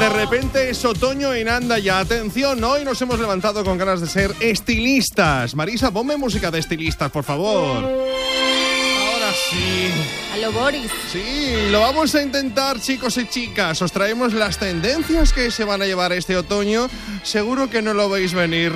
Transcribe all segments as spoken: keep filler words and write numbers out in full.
De repente es otoño en Andaya. Atención, hoy nos hemos levantado con ganas de ser estilistas. Marisa, ponme música de estilistas, por favor. Ahora sí. A lo Boris. Sí, lo vamos a intentar, chicos y chicas. Os traemos las tendencias que se van a llevar este otoño. Seguro que no lo veis venir.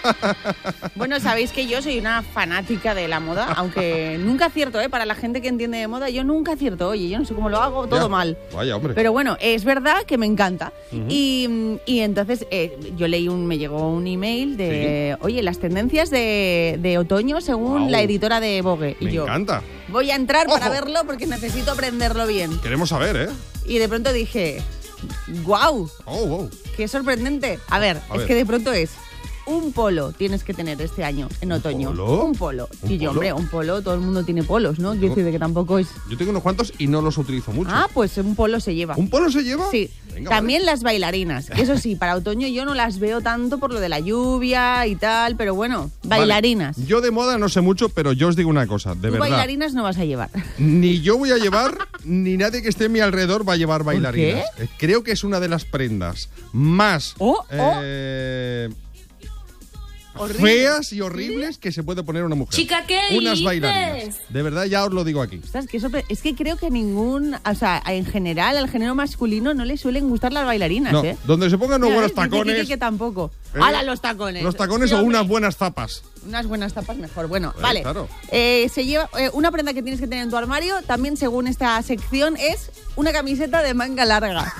Bueno, sabéis que yo soy una fanática de la moda, aunque nunca acierto, ¿eh? Para la gente que entiende de moda, yo nunca acierto. Oye, yo no sé cómo lo hago, todo Ya. mal. Vaya, hombre. Pero bueno, es verdad que me encanta. Uh-huh. Y, y entonces eh, yo leí un, me llegó un email de, ¿Sí? oye, las tendencias de, de otoño según Wow. la editora de Vogue. Me y yo, encanta. voy a entrar Ojo. para verlo porque necesito aprenderlo bien. Queremos saber, ¿eh? Y de pronto dije, ¡guau! Oh, wow. ¡Qué sorprendente! A ver, A es ver. que de pronto es un polo tienes que tener este año, en otoño. polo? Un polo. ¿Un Y yo, polo? hombre, un polo, todo el mundo tiene polos, ¿no? Quiero decir de que tampoco es... Yo tengo unos cuantos y no los utilizo mucho. Ah, pues un polo se lleva. ¿Un polo se lleva? Sí. Venga, También las bailarinas. Eso sí, para otoño yo no las veo tanto por lo de la lluvia y tal, pero bueno, bailarinas. Vale. Yo de moda no sé mucho, pero yo os digo una cosa, de Tú verdad. bailarinas no vas a llevar. Ni yo voy a llevar, ni nadie que esté a mi alrededor va a llevar bailarinas. qué? Eh, Creo que es una de las prendas más Oh, oh. eh, Horrible. feas y horribles que se puede poner una mujer. Chica, ¿qué Unas dices? bailarinas. De verdad, ya os lo digo aquí. Ostras, qué sorpre- es que creo que a ningún, o sea, en general al género masculino no le suelen gustar las bailarinas, No, ¿eh? donde se pongan unos Mira, buenos ¿ves? Dice tacones. Kike que tampoco. ¿Eh? ¡Hala, los tacones! Los tacones Sí, o hombre. unas buenas zapas. Unas buenas tapas mejor. Bueno, Eh, vale. claro. Eh, se lleva eh, una prenda que tienes que tener en tu armario, también según esta sección, es una camiseta de manga larga.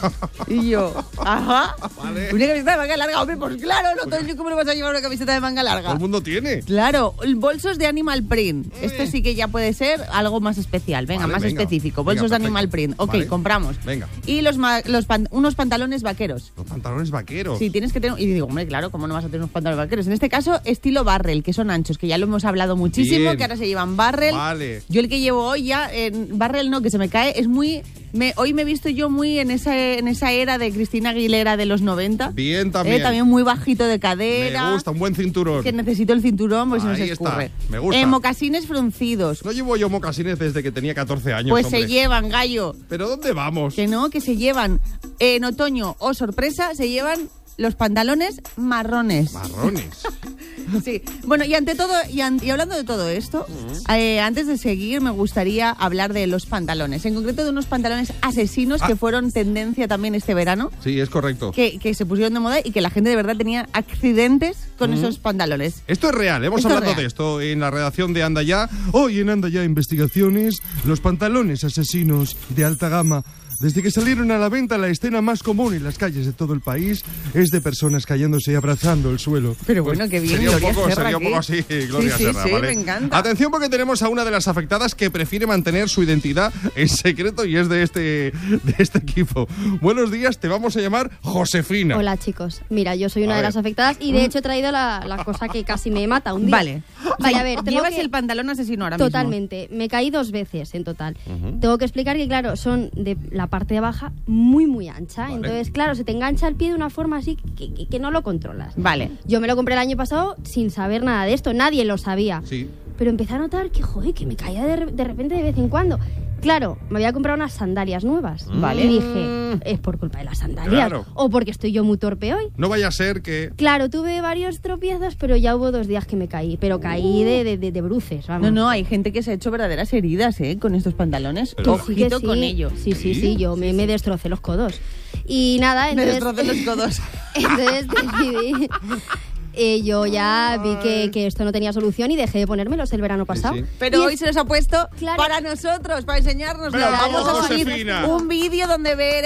Y yo, ajá. Vale. Una camiseta de manga larga, hombre, pues claro, no todo el ¿cómo le vas a llevar una camiseta de manga larga? Todo el mundo tiene. Claro, bolsos de animal print. Esto sí que ya puede ser algo más especial. Venga, Vale, más venga. específico. Venga, Bolsos de perfecto. animal print. Ok, Vale. compramos. Venga. Y los, ma- los pan- unos pantalones vaqueros. Los pantalones vaqueros. Sí, tienes que tener... Y digo, hombre, claro, ¿cómo no vas a tener unos pantalones vaqueros? En este caso, estilo barrel, que son anchos, que ya lo hemos hablado muchísimo, Bien. que ahora se llevan barrel. Vale. Yo el que llevo hoy ya, en barrel no, que se me cae, es muy... Me, hoy me he visto yo muy en esa, en esa era de Cristina Aguilera de los noventa. Bien también. Eh, también muy bajito de cadera. Me gusta, un buen cinturón. Que necesito el cinturón, pues se nos Ahí está, escurre. me gusta. Eh, mocasines fruncidos. No llevo yo mocasines desde que tenía catorce años, Pues hombre. se llevan, gallo. ¿Pero dónde vamos? Que no, que se llevan en otoño, o sorpresa, se llevan los pantalones marrones. Marrones. Sí. Bueno, y ante todo, y, an- y hablando de todo esto, eh, antes de seguir me gustaría hablar de los pantalones, en concreto de unos pantalones asesinos Ah. que fueron tendencia también este verano, Sí, es correcto. que, que se pusieron de moda y que la gente de verdad tenía accidentes con Ujú. esos pantalones. Esto es real, hemos Esto es hablado real. de esto en la redacción de Anda Ya. Hoy en Anda Ya Investigaciones, los pantalones asesinos de alta gama. Desde que salieron a la venta, la escena más común en las calles de todo el país es de personas cayéndose y abrazando el suelo. Pero bueno, qué bien, Sería un Gloria poco, Serra sería un poco aquí. así, Gloria Sí, sí, Serra, sí, ¿vale? me encanta. Atención porque tenemos a una de las afectadas que prefiere mantener su identidad en secreto y es de este, de este equipo. Buenos días, te vamos a llamar Josefina. Hola chicos, mira, yo soy una A de ver. las afectadas y de hecho he traído la, la cosa que casi me mata un día. Vale. Vale, a ver, tengo Llevas que- el pantalón asesino ahora mismo. Totalmente, me caí dos veces en total. Ujú. Tengo que explicar que, claro, son de la parte de baja muy, muy ancha. Vale. Entonces, claro, se te engancha el pie de una forma así que, que- que no lo controlas. Vale. Yo me lo compré el año pasado sin saber nada de esto, nadie lo sabía. Sí. Pero empecé a notar que, joder, que me caía de, re- de repente de vez en cuando. Claro, me había comprado unas sandalias nuevas. Vale. Y dije, es por culpa de las sandalias. Claro. O porque estoy yo muy torpe hoy. No vaya a ser que... Claro, tuve varios tropiezos, pero ya hubo dos días que me caí. Pero caí de, de, de, de bruces, vamos. No, no, hay gente que se ha hecho verdaderas heridas, ¿eh? Con estos pantalones. Pero- Que sí, que Ojito sí. con ello. Sí, sí, ¿Sí? sí, yo me, me destrocé los codos. Y nada, Me entonces... destrocé los codos. entonces decidí... eh, yo ya vi que, que esto no tenía solución y dejé de ponérmelos el verano pasado. sí. Pero Y hoy es- se los ha puesto Claro. para nosotros, para enseñárnoslo. Bravo, Vamos a subir Josefina. un vídeo donde veré